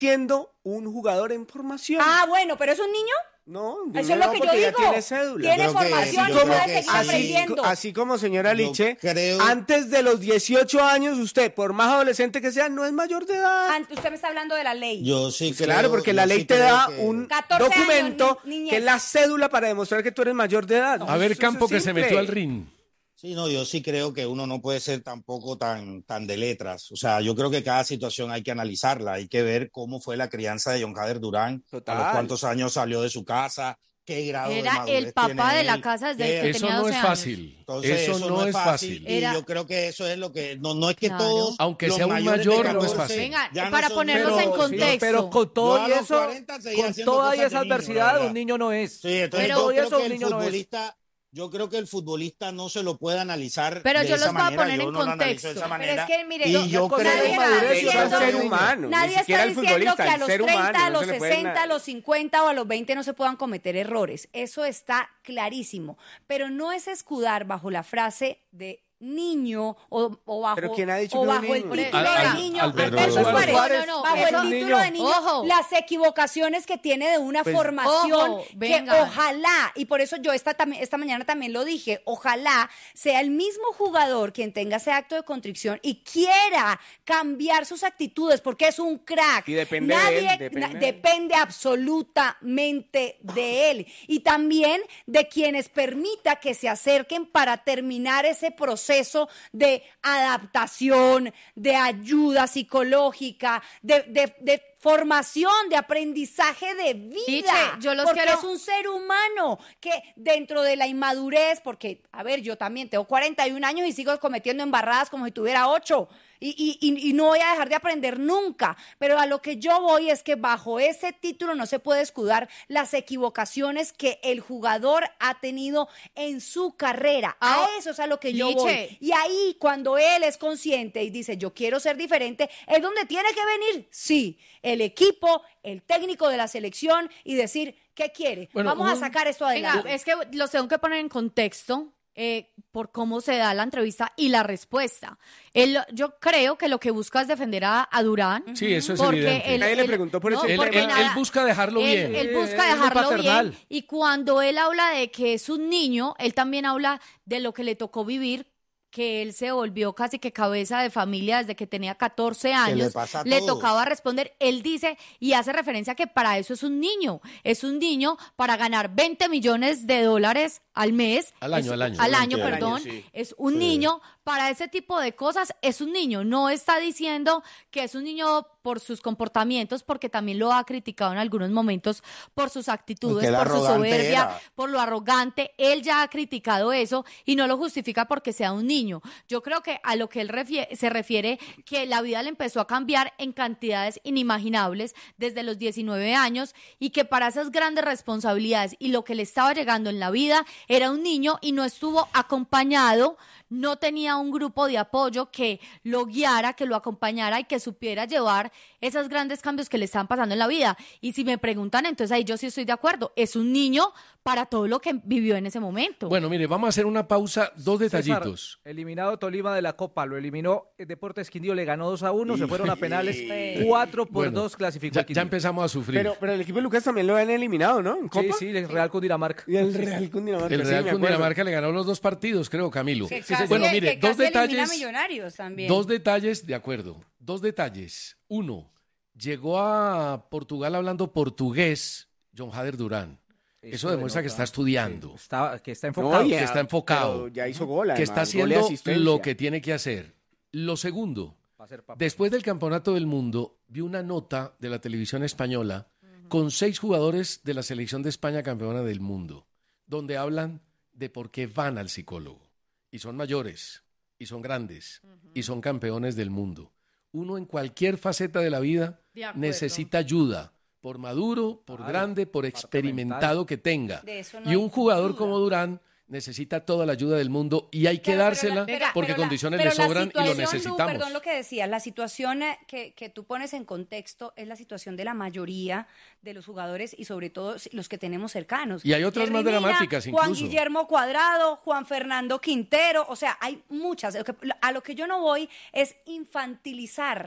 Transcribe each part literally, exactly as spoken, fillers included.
existiendo un jugador en formación. Ah, bueno, pero ¿es un niño? No, eso no, es lo que yo digo. Tiene cédula. Tiene formación, así no como, puede seguir así, aprendiendo. Así como, señora Liche, creo... antes de los dieciocho años, usted, por más adolescente que sea, no es mayor de edad. Antes, usted me está hablando de la ley. Yo sí pues creo, claro, porque la ley sí te da que... un años, documento ni, que es la cédula para demostrar que tú eres mayor de edad. No, a ver, Campo, que se metió al ring. Sí, no, yo sí creo que uno no puede ser tampoco tan, tan de letras. O sea, yo creo que cada situación hay que analizarla, hay que ver cómo fue la crianza de Jon Hader Durán, Total. a los cuántos años salió de su casa, qué grado Era de madurez el papá tiene de la él, casa desde qué... que Eso tenía no doce es años. fácil. Entonces, eso, eso no es fácil. Y Era... yo creo que eso es lo que, no, no es que Claro. todos, aunque los sea un mayores mayor, de no es catorce, fácil. Venga, ya no para son- ponerlos pero- en contexto. Pero con todo Yo a y los eso, cuarenta seguía con haciendo toda y cosas esa de niño, la adversidad, verdad. un niño no es. Sí, entonces Pero- yo creo eso que un el niño no es. futbolista, yo creo que el futbolista no se lo puede analizar Pero de yo esa los voy a manera. poner yo en no lo analizo de contexto. esa Pero manera. es que, mire, y no- yo no- creo nadie de está madurez, Es diciendo, un ser humano, nadie ni siquiera está el diciendo futbolista, que a el los ser treinta, humano, a no los se le puede sesenta, na- a los cincuenta o a los veinte no se puedan cometer errores. Eso está clarísimo. Pero no es escudar bajo la frase de niño o, o bajo, ¿Pero quién ha dicho o que es un bajo el niño? título Al- de al- niño. Alberto Alberto Suárez. Suárez, No, no, bajo eso- el título de niño, Ojo. las equivocaciones que tiene de una Pues, formación ojo, que venga. ojalá, y por eso yo esta, tam- esta mañana también lo dije, ojalá sea el mismo jugador quien tenga ese acto de contrición y quiera cambiar sus actitudes porque es un crack. Y depende de Nadie, él, depende na- de él. depende absolutamente de él y también de quienes permita que se acerquen para terminar ese proceso de adaptación, de ayuda psicológica, de, de, de formación, de aprendizaje de vida. Liche, yo los porque quiero- es un ser humano que dentro de la inmadurez, porque, a ver, yo también tengo cuarenta y un años y sigo cometiendo embarradas como si tuviera ocho. Y, y, y, y no voy a dejar de aprender nunca, pero a lo que yo voy es que bajo ese título no se puede escudar las equivocaciones que el jugador ha tenido en su carrera. Ah, A eso es a lo que yo Liche. voy. Y ahí, cuando él es consciente y dice, yo quiero ser diferente, es donde tiene que venir, sí, el equipo, el técnico de la selección y decir, ¿qué quiere? Bueno, Vamos a un- sacar esto Venga, adelante. es que los tengo que poner en contexto eh, por cómo se da la entrevista y la respuesta. Él, yo creo que lo que busca es defender a, a Durán. Sí, eso es porque evidente. él- Nadie le él- preguntó por no, ese Él, porque él- nada- él busca dejarlo él, bien. él Eh, busca es muy dejarlo paternal. bien. Y cuando él habla de que es un niño, él también habla de lo que le tocó vivir, que él se volvió casi que cabeza de familia desde que tenía catorce años. le pasa a le todos. tocaba responder. Él dice y hace referencia que para eso es un niño. Es un niño para ganar veinte millones de dólares al mes. Al año, Es- al año. Al año, Al año, perdón. sí. Es un Sí. niño. Para ese tipo de cosas es un niño. No está diciendo que es un niño por sus comportamientos, porque también lo ha criticado en algunos momentos por sus actitudes, Porque él por su arrogante soberbia, era. por lo arrogante. Él ya ha criticado eso y no lo justifica porque sea un niño. Yo creo que a lo que él refie- se refiere, que la vida le empezó a cambiar en cantidades inimaginables desde los diecinueve años y que para esas grandes responsabilidades y lo que le estaba llegando en la vida era un niño y no estuvo acompañado, no tenía un grupo de apoyo que lo guiara, que lo acompañara y que supiera llevar esos grandes cambios que le estaban pasando en la vida. Y si me preguntan, entonces ahí yo sí estoy de acuerdo. Es un niño para todo lo que vivió en ese momento. Bueno, mire, vamos a hacer una pausa, dos César, detallitos. eliminado Tolima de la Copa, lo eliminó el Deportes Quindío, le ganó dos a uno, se fueron a penales, cuatro por Bueno, dos clasificó Ya, al Quindío. ya empezamos a sufrir. Pero, pero el equipo de Lucas también lo han eliminado, ¿no? En Copa. Sí, sí, el Real Cundinamarca. Y el Real Cundinamarca. el sí, Real me acuerdo. Cundinamarca le ganó los dos partidos, creo, Camilo. Que Sí, casi- bueno, que mire, dos casi elimina detalles. a Millonarios también. Dos detalles, de acuerdo. Dos detalles. Uno, llegó a Portugal hablando portugués Jon Hader Durán. Eso, se demuestra que nota. está estudiando, Sí, está, que está No, enfocado. y que a- está enfocado, pero ya hizo gol, que además, está gol y haciendo asistencia. lo que tiene que hacer. Lo segundo, Va a ser papá. después del Campeonato del Mundo, vi una nota de la televisión española con seis jugadores de la selección de España campeona del mundo, donde hablan de por qué van al psicólogo. Y son mayores, y son grandes, y son campeones del mundo. Uno en cualquier faceta de la vida De acuerdo. necesita ayuda, por maduro, por Claro, grande, por parte experimentado que tenga. De eso no Y hay un jugador duda. como Durán necesita toda la ayuda del mundo y hay que Pero- pero dársela la- pero- porque pero la- condiciones pero le la sobran y lo situación, Lu, necesitamos. perdón lo que decías, la situación eh, que, que tú pones en contexto es la situación de la mayoría de los jugadores y sobre todo los que tenemos cercanos. Y hay otras Jerry más Mina, dramáticas Juan incluso. Guillermo Cuadrado, Juan Fernando Quintero, o sea, hay muchas. Lo que- A lo que yo no voy es infantilizar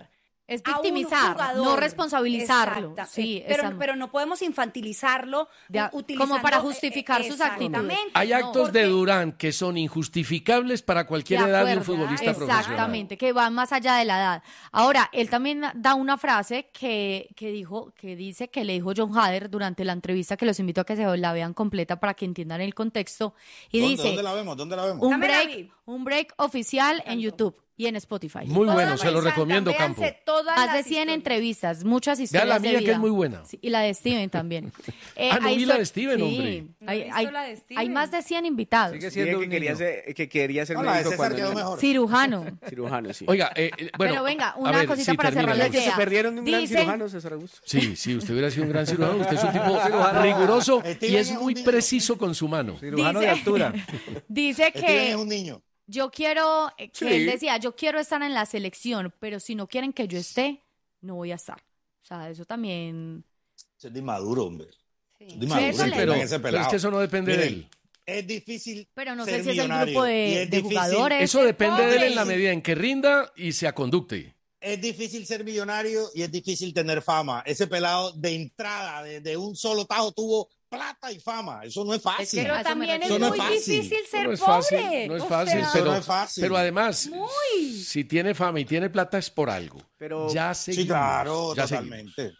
Es a un victimizar, jugador. no responsabilizarlo. Exacta. Sí, Eh, pero, esa- pero no podemos infantilizarlo De a- u- utilizando, como para eh, justificar eh, sus actitudes. exactamente. Hay No, actos de porque- Durán que son injustificables para cualquier De edad de un acuerdo, futbolista profesional. exactamente, que van más allá de la edad. Ahora, él también da una frase que, que dijo, que dice que le dijo John Hader durante la entrevista, que los invito a que se la vean completa para que entiendan el contexto. Y ¿Dónde, dice, ¿Dónde la vemos? ¿Dónde la vemos? un Dámela, break, Vi. un break oficial en YouTube y en Spotify. Muy bueno, Todas se lo las recomiendo, saltan, Campo. véanse todas Más de las cien historias. entrevistas, muchas Vea historias la de mía, que vida. es muy buena. Sí, y la de Steven también. Eh, Ah, no hay vi la so- de Steven, sí, hombre. No he Hay, visto hay- la de Steven. hay más de cien invitados. Sigue Dije siendo que un quería, niño. ser, que quería ser No, la de médico César cuando quedó niño. mejor. Cirujano. Cirujano, sí. Oiga, eh, eh, bueno. Pero venga, a una ver, cosita sí, para cerrar termine. la Que se idea. perdieron de un gran Dice- cirujano, César Augusto. Sí, sí, usted hubiera sido un gran cirujano. Usted es un tipo riguroso y Steven es es un muy niño. preciso con su mano. Cirujano Dice- de altura. Dice Steven es que un niño. yo quiero, eh, que Sí. él decía, yo quiero estar en la selección, pero si no quieren que yo esté, no voy a estar. O sea, eso también... Eso es de inmaduro, hombre. Sí. Es de inmaduro, Eso le- entiendan Pero, ese pero es pelado. que eso no depende de Miren, él. es difícil Pero no ser sé si es el millonario, grupo y de, es de difícil- jugadores. Eso depende de él pobre. en la medida en que rinda y se aconducte. Es difícil ser millonario y es difícil tener fama. Ese pelado de entrada, de, de un solo tajo, tuvo plata y fama. Eso no es fácil. que Pero a eso me también es refiero. Eso no muy es fácil. difícil ser no es pobre. fácil, no es O fácil, sea, pero, no es fácil. pero además, Muy. si tiene fama y tiene plata es por algo. Pero- ya seguimos. Sí, claro, ya seguimos. totalmente.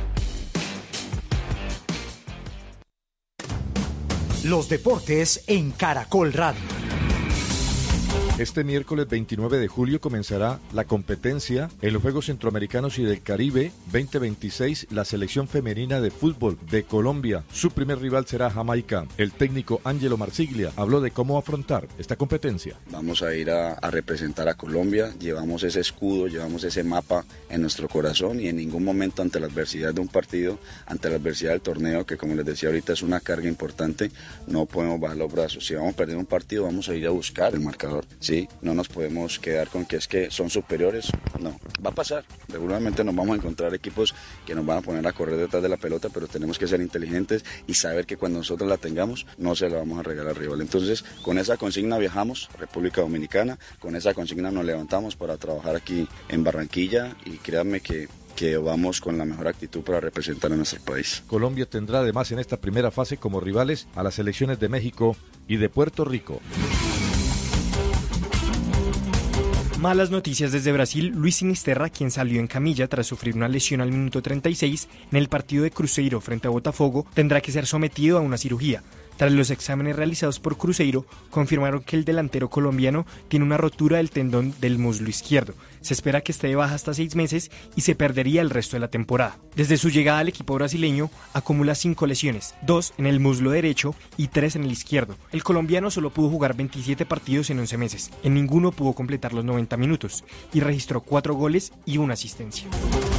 Los deportes en Caracol Radio. Este miércoles veintinueve de julio comenzará la competencia en los Juegos Centroamericanos y del Caribe veinte veintiséis. La selección femenina de fútbol de Colombia, su primer rival será Jamaica. El técnico Ángelo Marsiglia habló de cómo afrontar esta competencia. Vamos a ir a, a representar a Colombia, llevamos ese escudo, llevamos ese mapa en nuestro corazón y en ningún momento ante la adversidad de un partido, ante la adversidad del torneo, que como les decía ahorita es una carga importante, no podemos bajar los brazos. Si vamos a perder un partido, vamos a ir a buscar el marcador. Sí, no nos podemos quedar con que es que son superiores, no, va a pasar. Seguramente nos vamos a encontrar equipos que nos van a poner a correr detrás de la pelota, pero tenemos que ser inteligentes y saber que cuando nosotros la tengamos, no se la vamos a regalar al rival. Entonces, con esa consigna viajamos a República Dominicana, con esa consigna nos levantamos para trabajar aquí en Barranquilla y créanme que que vamos con la mejor actitud para representar a nuestro país. Colombia tendrá además en esta primera fase como rivales a las selecciones de México y de Puerto Rico. Malas noticias desde Brasil. Luis Sinisterra, quien salió en camilla tras sufrir una lesión al minuto treinta y seis en el partido de Cruzeiro frente a Botafogo, tendrá que ser sometido a una cirugía. Tras los exámenes realizados por Cruzeiro, confirmaron que el delantero colombiano tiene una rotura del tendón del muslo izquierdo. Se espera que esté de baja hasta seis meses y se perdería el resto de la temporada. Desde su llegada al equipo brasileño, acumula cinco lesiones, dos en el muslo derecho y tres en el izquierdo. El colombiano solo pudo jugar veintisiete partidos en once meses. En ninguno pudo completar los noventa minutos y registró cuatro goles y una asistencia.